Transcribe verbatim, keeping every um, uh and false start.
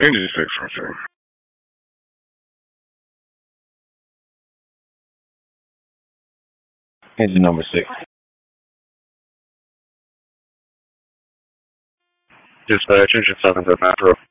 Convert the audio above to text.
Engine six rotating. Engine number six. Dispatch, engine seven to Metro.